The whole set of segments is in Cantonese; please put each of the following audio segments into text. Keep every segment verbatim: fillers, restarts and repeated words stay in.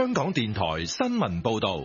香港電台新聞報道。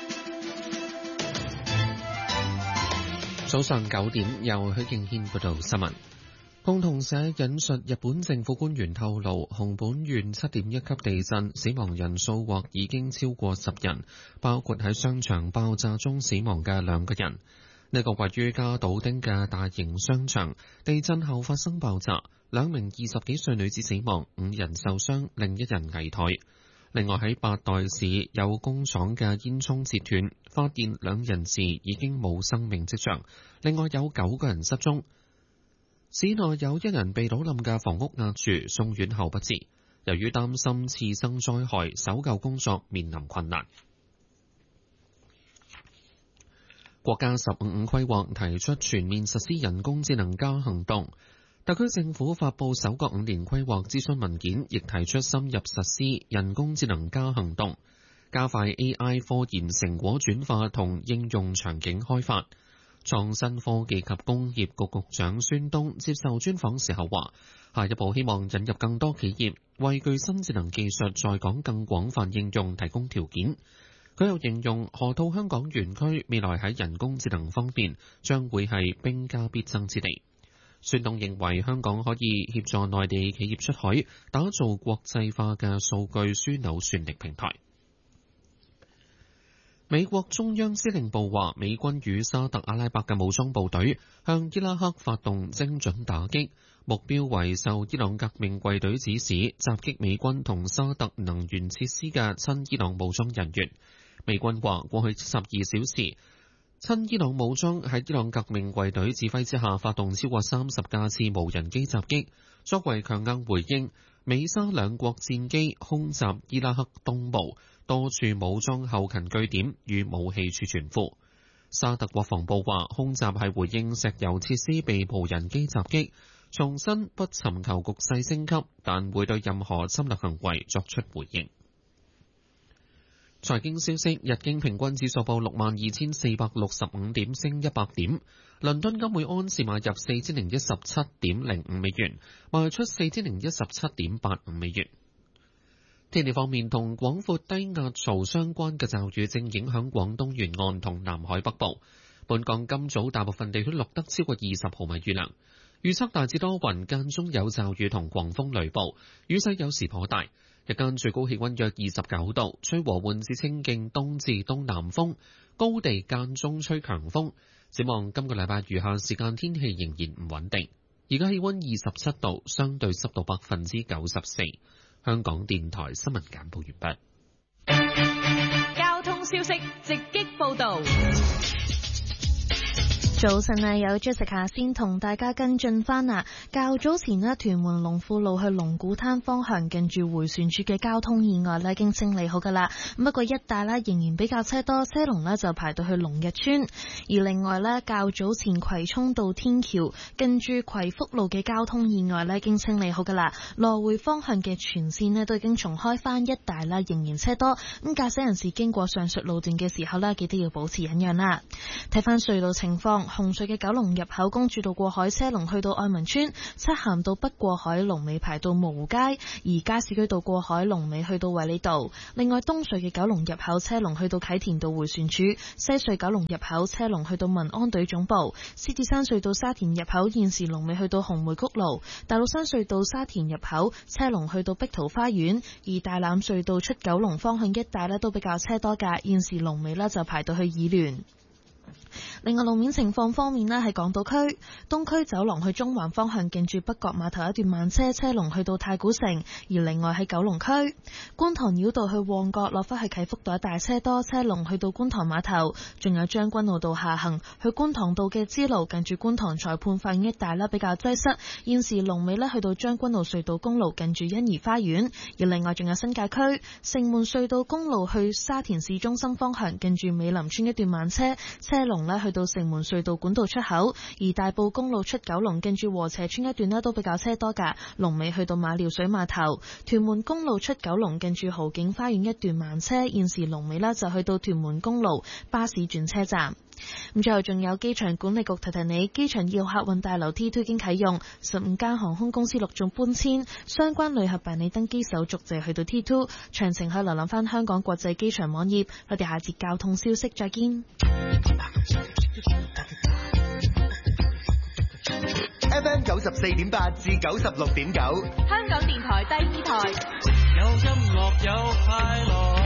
早上九點，由許敬軒報道新聞。共同社引述日本政府官員透露，熊本縣七點一級地震，死亡人數或已經超過十人，包括喺商場爆炸中死亡嘅兩個人。呢個位於加島町嘅大型商場，地震後發生爆炸，兩名二十幾歲女子死亡，五人受傷，另一人危殆。另外喺八代市有工廠嘅煙囪截斷，發現兩人時已經冇生命跡象，另外有九個人失蹤。市內有一人被倒冧嘅房屋壓住，送院後不治。由於擔心次生災害，搜救工作面臨困難。國家十五五規劃提出全面實施人工智能加行動，特區政府發布首個五年規劃諮詢文件，亦提出深入實施人工智能加行動，加快 A I 科研成果轉化同應用場景開發。創新科技及工業局局長孫東接受專訪時候話，下一步希望引入更多企業，為具新智能技術在港更廣泛應用提供條件。佢又形容河套香港園區未來喺人工智能方面將會係兵家必爭之地。孫東認為香港可以協助內地企業出海，打造國際化嘅數據樞紐算力平台。美國中央司令部話，美軍與沙特阿拉伯嘅武裝部隊向伊拉克發動精準打擊，目標為受伊朗革命衛隊指使襲擊美軍同沙特能源設施嘅親伊朗武裝人員。美軍話，過去十二小時，親伊朗武裝喺伊朗革命衛隊指揮之下發動超過三十架次無人機襲擊，作為強硬回應。美沙兩國戰機空襲伊拉克東部多處武裝後勤據點與武器儲存庫。沙特國防部話，空襲係回應石油設施被無人機襲擊，重申不尋求局勢升級，但會對任何侵略行為作出回應。財經消息，日經平均指數報六萬二千四百六十五點，升一百點。倫敦金每盎司買入四千零一十七點零五美元，賣出四千零一十七點八五美元。天氣方面，同廣闊低壓槽相關嘅驟雨正影響廣東沿岸同南海北部。本港今早大部分地區錄得超過二十毫米雨量，預測大致多雲，間中有驟雨同狂風雷暴，雨勢有時頗大。日間最高氣溫約二十九度，吹和緩至清勁東至東南風，高地間中吹強風。展望今個禮拜餘下時間天氣仍然唔穩定。而家氣溫二十七度，相對濕度百分之九十四。香港電台新聞簡報完畢。交通消息直擊報道。 早晨啊，有 Jessica 先同大家跟進翻啊。較早前呢，屯門龍富路去龍鼓灘方向近住迴旋處嘅交通意外呢已經清理好噶啦。不過一帶呢仍然比較車多，車龍呢就排到去龍日村。而另外呢，較早前葵涌道天橋近住葵福路嘅交通意外呢已經清理好噶啦。來回方向嘅全線呢都已經重開翻，一帶呢仍然車多。咁駕駛人士經過上述路段嘅時候呢，記得要保持忍讓啦。睇翻隧道情況。紅隧嘅九龍入口公主道過海車龍去到愛民村，漆咸道北過海龍尾排到蕪湖街，而加士居道過海龍尾去到衛理道。另外東隧嘅九龍入口車龍去到啟田道迴旋處，西隧九龍入口車龍去到民安隊總部，獅子山隧道沙田入口現時龍尾去到紅梅谷路，大老山隧道沙田入口車龍去到碧桃花園，而大欖隧道出九龍方向一帶呢都比較車多㗎，現時龍尾呢就排到去議聯。另外路面情況方面呢，喺港島區東區走廊去中環方向近住北角碼頭一段慢車，車龍去到太古城。而另外喺九龍區觀塘繞道去旺角落返去啟福道一帶車多，車龍去到觀塘碼頭。仲有將軍澳道下行去觀塘道嘅支路近住觀塘裁判法院一帶啦，比較擠塞。現時龍尾呢去到將軍澳隧道公路近住欣怡花園。而另外仲有新界區城門隧道公路去沙田市中心方向近住美林村一段慢車，車龍呢去到城門隧道管道出口。而大埔公路出九龍近住禾輋村一段呢都比較車多㗎，龍尾去到馬料水碼頭。屯門公路出九龍近住豪景花園一段慢車，現時龍尾呢就去到屯門公路巴士轉車站。 咁最後仲有機場管理局提提你，機場二號客運大樓 T 二已經啟用，十五間航空公司陸續搬遷，相關旅客辦理登機手續就去到 T 二，詳情去瀏覽翻香港國際機場網頁。我哋下節交通消息再見。 F M 九十四點八至九十六點九， 香港電台第二台， 有音樂有快樂。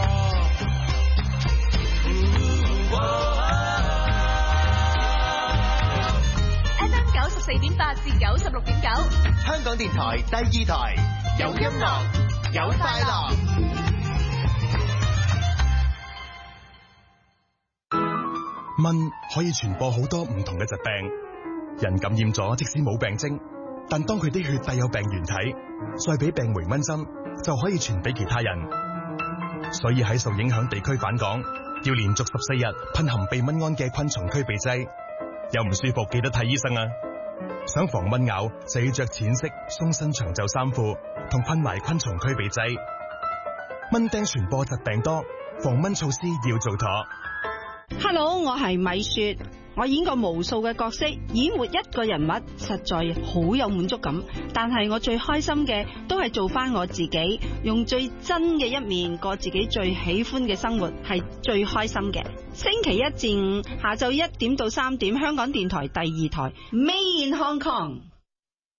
F M 九十四點八至九十六點九， 香港電台第二台，有音樂有快樂。 蚊可以傳播好多唔同嘅疾病。人感染咗，即使冇病徵，但當佢啲血帶有病原體，再俾病媒蚊針，就可以傳俾其他人。所以喺受影響地區返港，要連續十四日噴含避蚊胺嘅昆蟲驅避劑。有唔舒服記得睇醫生啊！想防蚊咬，就要着淺色鬆身長袖衫褲，同噴埋昆蟲驅避劑。蚊叮傳播疾病多，防蚊措施要做妥。 Hello， 我係米雪。我演過無數嘅角色，演活一個人物實在好有滿足感。但係我最開心嘅都係做翻我自己，用最真嘅一面過自己最喜歡嘅生活，係最開心嘅。星期一至五下晝一點到三點，香港電台第二台 Made in Hong Kong。